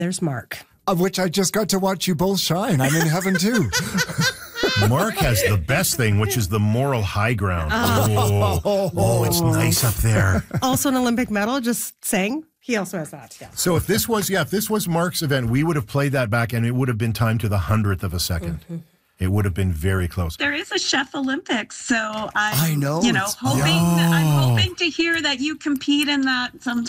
There's Mark. Of which I just got to watch you both shine. I'm in heaven too. Mark has the best thing, which is the moral high ground. Oh, it's nice up there. Also an Olympic medal, just saying. He also has that, yeah. So if this was Mark's event, we would have played that back and it would have been timed to the 100th of a second. Mm-hmm. It would have been very close. There is a Chef Olympics, so I'm hoping to hear that you compete in that sometime.